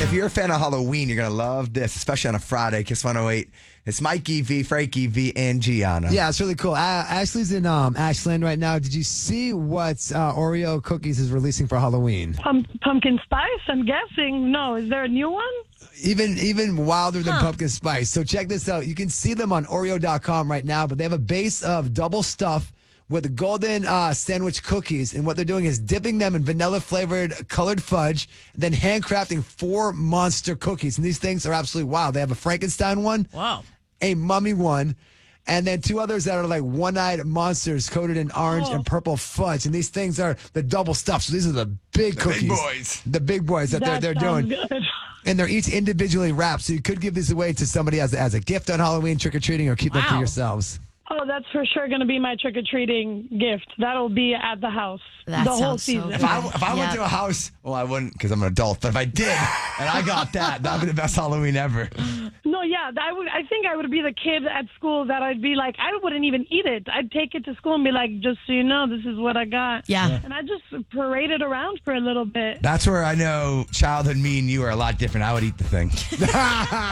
If you're a fan of Halloween, you're going to love this, especially on a Friday. Kiss 108. It's Mikey V, Frankie V, and Gianna. Yeah, it's really cool. Ashley's in Ashland right now. Did you see what Oreo Cookies is releasing for Halloween? Pumpkin spice, I'm guessing. No, is there a new one? Even wilder than pumpkin spice. So check this out. You can see them on Oreo.com right now, but they have a base of double stuff with golden sandwich cookies. And what they're doing is dipping them in vanilla-flavored colored fudge, then handcrafting 4 monster cookies. And these things are absolutely wild. They have a Frankenstein one, Wow, a mummy one, and then 2 others that are like one-eyed monsters coated in orange and purple fudge. And these things are the double stuff. So these are the big cookies. Big boys. The big boys that they're doing. Good. And they're each individually wrapped. So you could give these away to somebody as a gift on Halloween, trick-or-treating, or keep them for Wow. yourselves. Oh, that's for sure going to be my trick-or-treating gift. That'll be at the house That the whole sounds so season. good. If I went to a house, well, I wouldn't because I'm an adult, but if I did and I got that would be the best Halloween ever. No, yeah, I think I would be the kid at school that I'd be like, I wouldn't even eat it. I'd take it to school and be like, just so you know, this is what I got. Yeah. And I just parade it around for a little bit. That's where I know childhood me and you are a lot different. I would eat the thing.